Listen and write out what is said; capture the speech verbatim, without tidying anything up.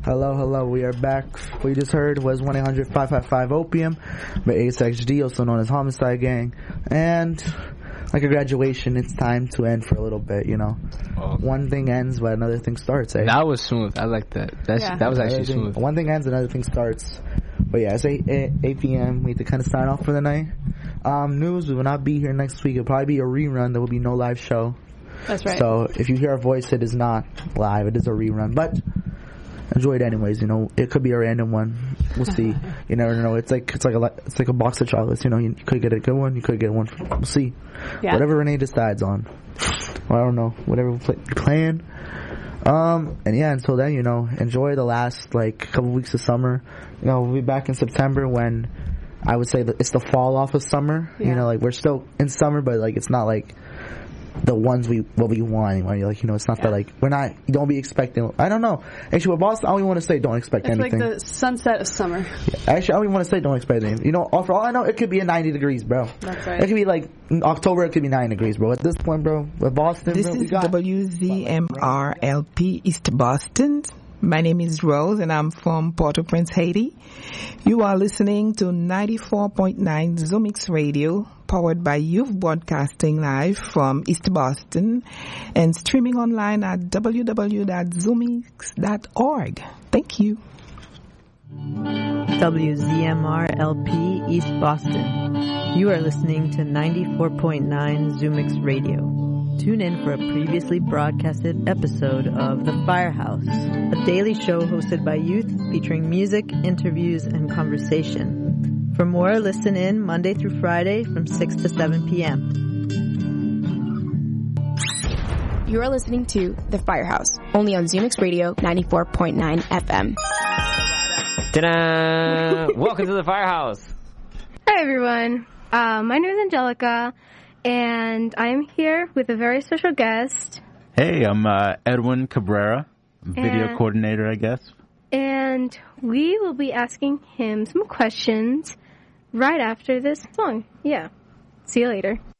Hello, hello, we are back. What you just heard was one eight hundred five five five opium by Ace X D, also known as Homicide Gang. And like a graduation, it's time to end for a little bit, you know. Oh. One thing ends, but another thing starts, eh? That was smooth. I like that. That's, yeah. That was actually thing, smooth. One thing ends, another thing starts. But yeah, it's eight p.m. We need to kind of sign off for the night. Um, news, we will not be here next week. It'll probably be a rerun. There will be no live show. That's right. So if you hear our voice, it is not live. It is a rerun. But enjoy it anyways. You know, it could be a random one. We'll see. You never know. It's like it's like a it's like a box of chocolates. You know, you, you could get a good one. You could get one. We'll see. Yeah. Whatever Renee decides on. Well, I don't know. Whatever we're play, playing. Um, and yeah, until then, you know, enjoy the last, like, couple weeks of summer. You know, we'll be back in September when I would say that it's the fall off of summer. Yeah. You know, like, we're still in summer, but, like, it's not, like, the ones we, what we want anymore. You're like, you know, it's not yeah. that, like, we're not, you don't be expecting, I don't know. Actually, with Boston, I don't even want to say don't expect it's anything. It's like the sunset of summer. Yeah. Actually, I don't even want to say don't expect anything. You know, for all I know, it could be a ninety degrees, bro. That's right. It could be, like, in October, it could be nine degrees, bro. At this point, bro, with Boston, this bro, is we got W Z M R L P East Boston. My name is Rose, and I'm from Port-au-Prince, Haiti. You are listening to ninety-four point nine Zoomix Radio, powered by Youth Broadcasting Live from East Boston, and streaming online at w w w dot zoomix dot org. Thank you. W Z M R L P East Boston. You are listening to ninety-four point nine Zoomix Radio. Tune in for a previously broadcasted episode of The Firehouse, a daily show hosted by youth featuring music, interviews, and conversation. For more, listen in Monday through Friday from six to seven p.m. You are listening to The Firehouse, only on Zoomix Radio ninety-four point nine F M. Ta-da! Welcome to The Firehouse. Hi, everyone. Uh, my name is Angelica. And I'm here with a very special guest. Hey, I'm uh, Edwin Cabrera, video and, coordinator, I guess. And we will be asking him some questions right after this song. Yeah. See you later.